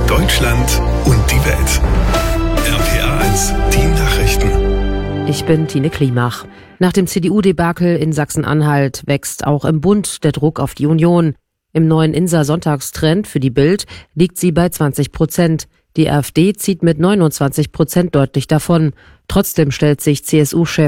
Deutschland und die Welt. RPA1, die Nachrichten. Ich bin Tine Klimach. Nach dem CDU-Debakel in Sachsen-Anhalt wächst auch im Bund der Druck auf die Union. Im neuen INSA-Sonntagstrend für die Bild liegt sie bei 20%. Die AfD zieht mit 29% deutlich davon. Trotzdem stellt sich CSU-Chef